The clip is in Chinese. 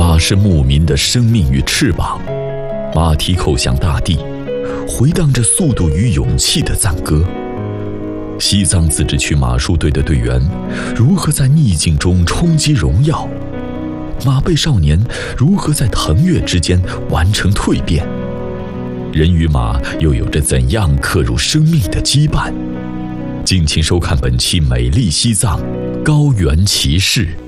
马是牧民的生命与翅膀，马蹄叩响大地，回荡着速度与勇气的赞歌。西藏自治区马术队的队员如何在逆境中冲击荣耀？马背少年如何在腾跃之间完成蜕变？人与马又有着怎样刻入生命的羁绊？敬请收看本期《美丽西藏高原骑士》。